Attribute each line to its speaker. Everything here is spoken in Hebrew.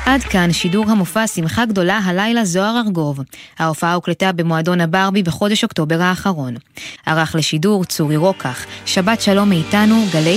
Speaker 1: עד כאן שידור המופע שמחה גדולה הלילה זוהר ארגוב. ההופעה הוקלטה במועדון הברבי בחודש אוקטובר האחרון. ערך לשידור צורי רוקח. שבת שלום מאיתנו, גלי